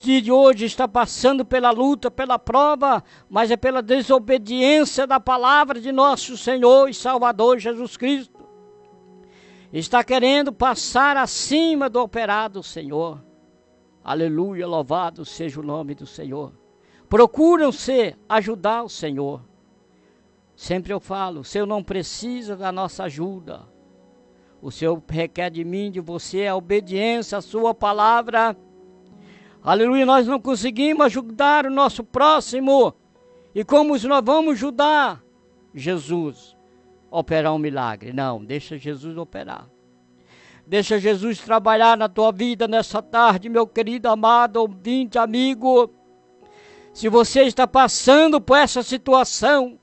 de hoje está passando pela luta, pela prova, mas é pela desobediência da palavra de nosso Senhor e Salvador Jesus Cristo. Está querendo passar acima do operado do Senhor. Aleluia, louvado seja o nome do Senhor. Procuram-se ajudar o Senhor. Sempre eu falo, o Senhor não precisa da nossa ajuda. O Senhor requer de mim, de você, a obediência à sua palavra. Aleluia, nós não conseguimos ajudar o nosso próximo. E como nós vamos ajudar Jesus a operar um milagre? Não, deixa Jesus operar. Deixa Jesus trabalhar na tua vida nessa tarde, meu querido, amado, ouvinte, amigo. Se você está passando por essa situação,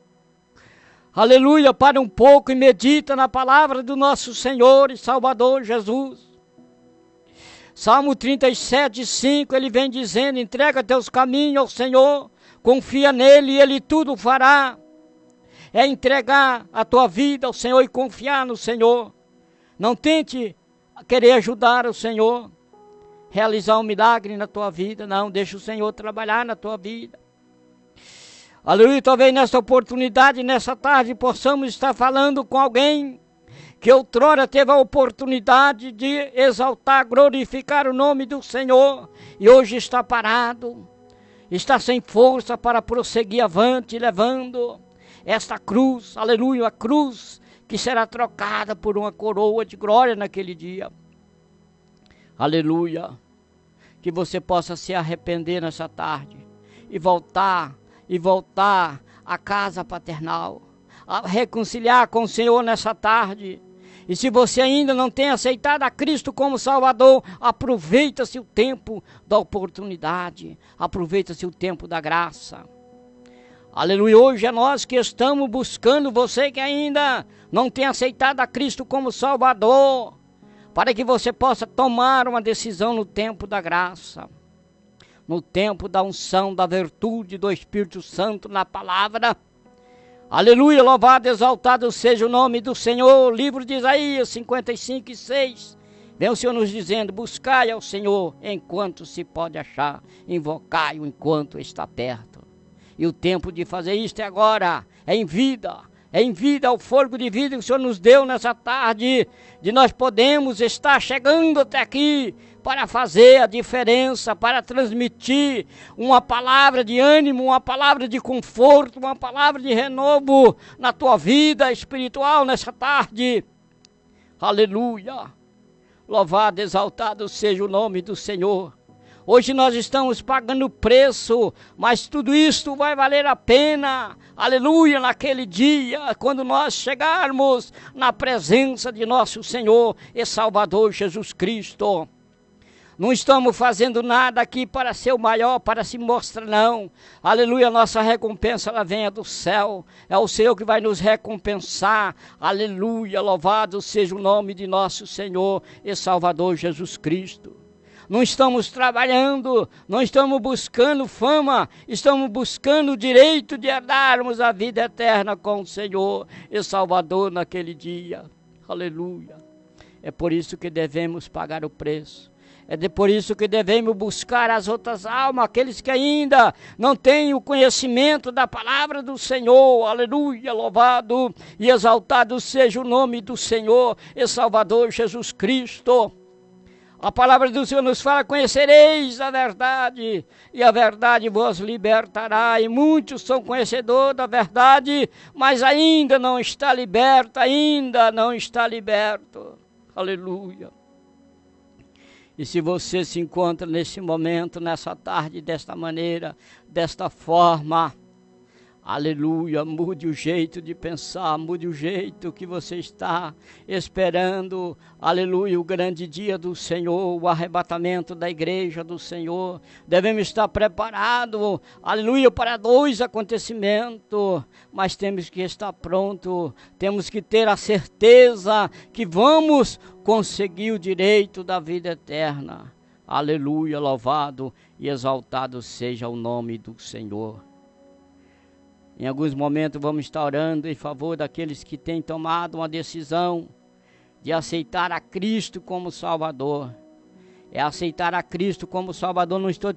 aleluia, para um pouco e medita na palavra do nosso Senhor e Salvador Jesus. Salmo 37, 5, ele vem dizendo, entrega teus caminhos ao Senhor, confia nele e ele tudo fará. É entregar a tua vida ao Senhor e confiar no Senhor. Não tente querer ajudar o Senhor, realizar um milagre na tua vida, não, deixa o Senhor trabalhar na tua vida. Aleluia, talvez nessa oportunidade, nessa tarde, possamos estar falando com alguém que outrora teve a oportunidade de exaltar, glorificar o nome do Senhor, e hoje está parado, está sem força para prosseguir avante, levando esta cruz, aleluia, a cruz que será trocada por uma coroa de glória naquele dia. Aleluia, que você possa se arrepender nessa tarde, e voltar à casa paternal, a reconciliar com o Senhor nessa tarde. E se você ainda não tem aceitado a Cristo como Salvador, aproveita-se o tempo da oportunidade, aproveita-se o tempo da graça. Aleluia, hoje é nós que estamos buscando você que ainda não tem aceitado a Cristo como Salvador, para que você possa tomar uma decisão no tempo da graça, no tempo da unção, da virtude do Espírito Santo na palavra. Aleluia, louvado, exaltado seja o nome do Senhor. Livro de Isaías 55, 6. Vem o Senhor nos dizendo, buscai ao Senhor enquanto se pode achar, invocai-o enquanto está perto. E o tempo de fazer isto é agora, é em vida, ao fogo de vida que o Senhor nos deu nessa tarde, de nós podemos estar chegando até aqui, para fazer a diferença, para transmitir uma palavra de ânimo, uma palavra de conforto, uma palavra de renovo na tua vida espiritual nessa tarde. Aleluia! Louvado, exaltado seja o nome do Senhor. Hoje nós estamos pagando preço, mas tudo isto vai valer a pena, aleluia, naquele dia, quando nós chegarmos na presença de nosso Senhor e Salvador Jesus Cristo. Não estamos fazendo nada aqui para ser o maior, para se mostrar, não. Aleluia, nossa recompensa ela vem do céu. É o Senhor que vai nos recompensar. Aleluia, louvado seja o nome de nosso Senhor e Salvador Jesus Cristo. Não estamos trabalhando, não estamos buscando fama, estamos buscando o direito de herdarmos a vida eterna com o Senhor e Salvador naquele dia. Aleluia. É por isso que devemos pagar o preço. Por isso que devemos buscar as outras almas, aqueles que ainda não têm o conhecimento da palavra do Senhor. Aleluia, louvado e exaltado seja o nome do Senhor e Salvador Jesus Cristo. A palavra do Senhor nos fala, conhecereis a verdade, e a verdade vos libertará. E muitos são conhecedores da verdade, mas ainda não está liberto, Aleluia. E se você se encontra nesse momento, nessa tarde, desta maneira, desta forma, aleluia, mude o jeito de pensar, mude o jeito que você está esperando, aleluia, o grande dia do Senhor, o arrebatamento da igreja do Senhor. Devemos estar preparados, aleluia, para dois acontecimentos, mas temos que estar prontos, temos que ter a certeza que vamos conseguir o direito da vida eterna. Aleluia, louvado e exaltado seja o nome do Senhor. Em alguns momentos vamos estar orando em favor daqueles que têm tomado uma decisão de aceitar a Cristo como Salvador. é aceitar a Cristo como Salvador. Não estou